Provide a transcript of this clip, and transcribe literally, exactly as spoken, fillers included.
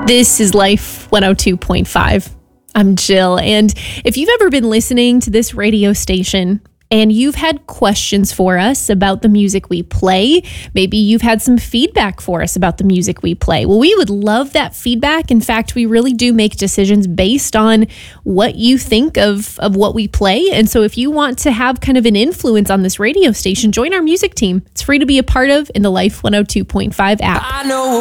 This is Life one oh two point five. I'm Jill, and if you've ever been listening to this radio station and you've had questions for us about the music we play, maybe you've had some feedback for us about the music we play, well, we would love that feedback. In fact, we really do make decisions based on what you think of, of what we play. And so if you want to have kind of an influence on this radio station, join our music team. It's free to be a part of in the Life one oh two point five app. I know